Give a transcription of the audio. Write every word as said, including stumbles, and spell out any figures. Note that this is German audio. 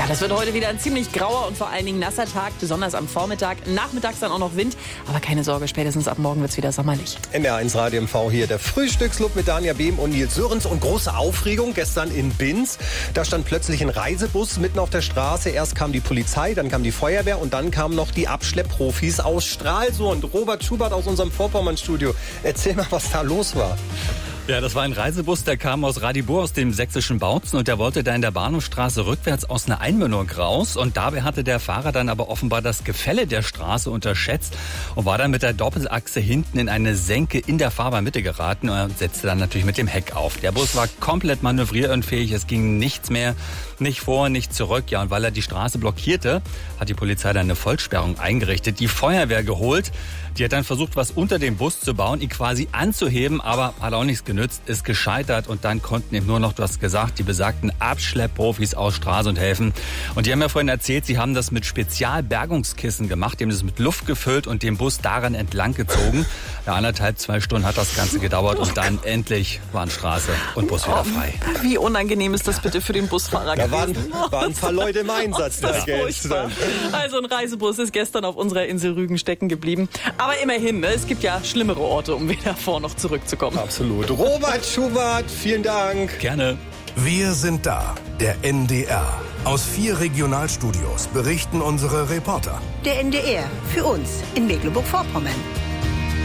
Ja, das wird heute wieder ein ziemlich grauer und vor allen Dingen nasser Tag, besonders am Vormittag. Nachmittags dann auch noch Wind, aber keine Sorge, spätestens ab morgen wird's wieder sommerlich. N R eins Radio M V hier, der Frühstücksclub mit Dania Behm und Nils Sörens. Und große Aufregung gestern in Binz. Da stand plötzlich ein Reisebus mitten auf der Straße. Erst kam die Polizei, dann kam die Feuerwehr und dann kamen noch die Abschleppprofis aus Stralsund. Robert Schubert aus unserem Vorpommern-Studio. Erzähl mal, was da los war. Ja, das war ein Reisebus, der kam aus Radibor, aus dem sächsischen Bautzen, und der wollte da in der Bahnhofstraße rückwärts aus einer Einmündung raus, und dabei hatte der Fahrer dann aber offenbar das Gefälle der Straße unterschätzt und war dann mit der Doppelachse hinten in eine Senke in der Fahrbahnmitte geraten und setzte dann natürlich mit dem Heck auf. Der Bus war komplett manövrierunfähig, es ging nichts mehr, nicht vor, nicht zurück. Ja, und weil er die Straße blockierte, hat die Polizei dann eine Vollsperrung eingerichtet, die Feuerwehr geholt. Die hat dann versucht, was unter dem Bus zu bauen, ihn quasi anzuheben, aber hat auch nichts genützt, ist gescheitert, und dann konnten eben nur noch, du hast gesagt, die besagten Abschleppprofis aus Stralsund helfen. Und die haben ja vorhin erzählt, sie haben das mit Spezialbergungskissen gemacht, die haben das mit Luft gefüllt und den Bus daran entlang gezogen. Ja, anderthalb, zwei Stunden hat das Ganze gedauert und dann endlich waren Straße und Bus wieder frei. Wie unangenehm ist das bitte für den Busfahrer Da gewesen? waren, waren ein paar Leute im Einsatz da gestern. Also ein Reisebus ist gestern auf unserer Insel Rügen stecken geblieben. Aber immerhin, ne, es gibt ja schlimmere Orte, um weder vor noch zurückzukommen. Absolut. Robert Schubert, vielen Dank. Gerne. Wir sind da, der N D R. Aus vier Regionalstudios berichten unsere Reporter. Der N D R, für uns in Mecklenburg-Vorpommern.